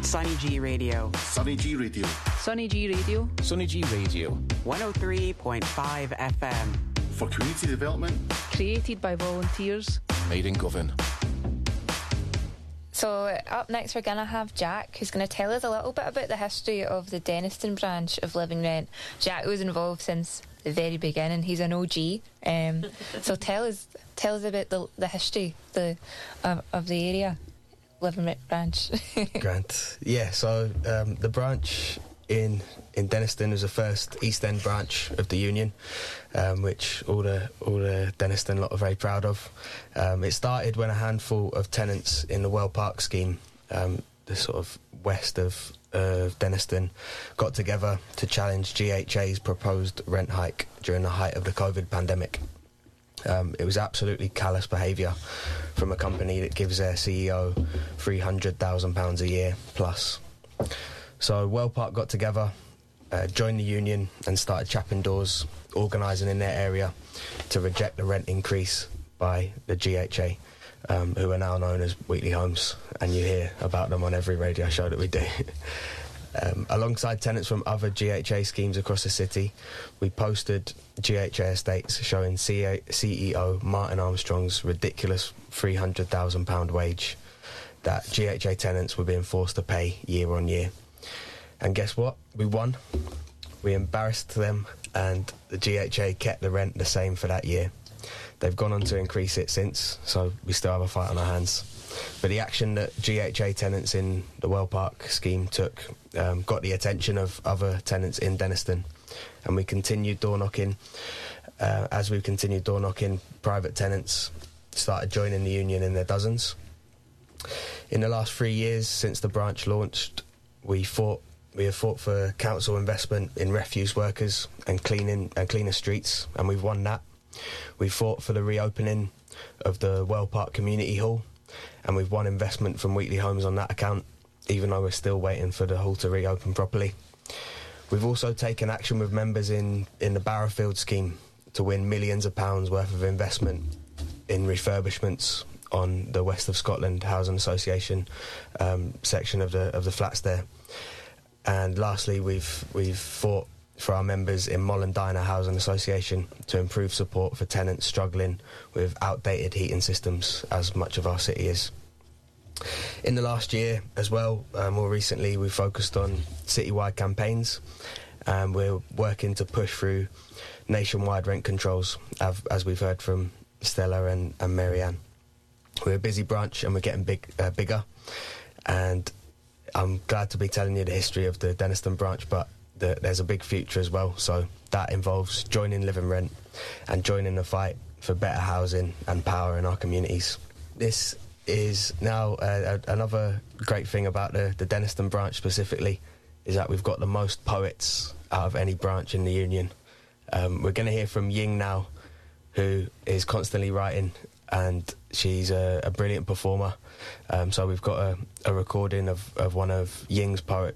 Sunny G Radio. Sunny G Radio. Sunny G Radio. Sunny G Radio. 103.5 FM. For community development. Created by volunteers. Made in Govan. So up next we're going to have Jack, who's going to tell us a little bit about the history of the Denniston branch of Living Rent. Jack was involved since the very beginning. He's an OG. So tell us about the history of the area, Living Rent branch. Grant. Yeah, so the branch in Denniston was the first East End branch of the Union, which all the Denniston lot are very proud of. It started when a handful of tenants in the Well Park scheme, the sort of west of Denniston, got together to challenge GHA's proposed rent hike during the height of the COVID pandemic. It was absolutely callous behaviour from a company that gives their CEO £300,000 a year plus. So Well Park got together, joined the union and started chapping doors, organising in their area to reject the rent increase by the GHA, who are now known as Wheatley Homes, and you hear about them on every radio show that we do. Alongside tenants from other GHA schemes across the city, we posted GHA estates showing CEO Martin Armstrong's ridiculous £300,000 wage that GHA tenants were being forced to pay year on year. And guess what? We won. We embarrassed them, and the GHA kept the rent the same for that year. They've gone on to increase it since, so we still have a fight on our hands. But the action that GHA tenants in the Well Park scheme took got the attention of other tenants in Denniston, and we continued door knocking. As we continued door knocking, private tenants started joining the union in their dozens. In the last 3 years since the branch launched, we have fought for council investment in refuse workers and cleaner streets, and we've won that. We fought for the reopening of the Well Park Community Hall, and we've won investment from Wheatley Homes on that account, even though we're still waiting for the hall to reopen properly. We've also taken action with members in the Barrowfield scheme to win millions of pounds worth of investment in refurbishments on the West of Scotland Housing Association section of the flats there. And lastly, we've fought for our members in Mollendina Housing Association to improve support for tenants struggling with outdated heating systems, as much of our city is. In the last year as well, more recently, we focused on citywide campaigns, and we're working to push through nationwide rent controls, as we've heard from Stella and Marianne. We're a busy branch and we're getting bigger, and I'm glad to be telling you the history of the Denniston branch, but there's a big future as well, so that involves joining Living Rent and joining the fight for better housing and power in our communities. This is now another great thing about the Denniston branch specifically, is that we've got the most poets out of any branch in the union. We're going to hear from Ying now, who is constantly writing, and she's a brilliant performer. So we've got a recording of one of Ying's